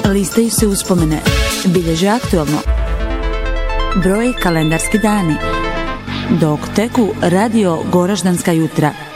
Listaju se uspomene, bilježe aktualno, broj kalendarski dani, dok teku radio Goraždanska jutra.